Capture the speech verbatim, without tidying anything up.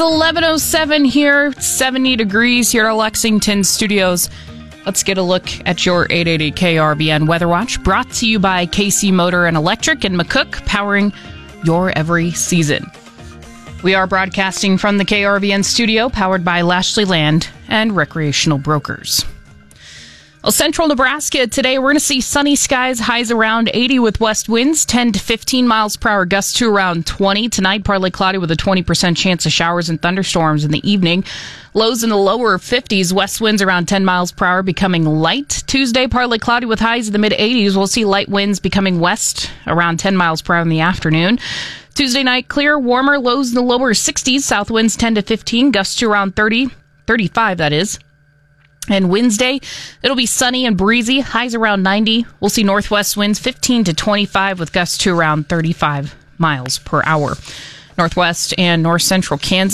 eleven oh seven here, seventy degrees here at our Lexington studios. Let's get a look at your eight eighty K R V N Weather Watch, brought to you by K C Motor and Electric and McCook, powering your every season. We are broadcasting from the K R V N studio, powered by Lashley Land and Recreational Brokers. Well, central Nebraska today, we're going to see sunny skies, highs around eighty with west winds, ten to fifteen miles per hour, gusts to around twenty. Tonight, partly cloudy with a twenty percent chance of showers and thunderstorms in the evening. Lows in the lower fifties, west winds around ten miles per hour, becoming light. Tuesday, partly cloudy with highs in the mid eighties. We'll see light winds becoming west around ten miles per hour in the afternoon. Tuesday night, clear, warmer, lows in the lower sixties, south winds ten to fifteen, gusts to around thirty, thirty-five that is. And Wednesday, it'll be sunny and breezy, highs around ninety. We'll see northwest winds fifteen to twenty-five with gusts to around thirty-five miles per hour. Northwest and north central Kansas.